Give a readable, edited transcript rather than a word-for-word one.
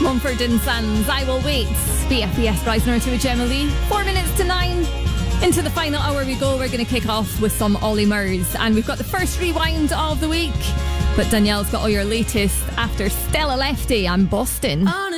Mumford and Sons, I Will Wait. BFBS Reisner to Gemma Lee. 4 minutes to 9. Into the final hour we go. We're going to kick off with some Ollie Murs. And we've got the first rewind of the week. But Danielle's got all your latest after Stella Lefty and Boston.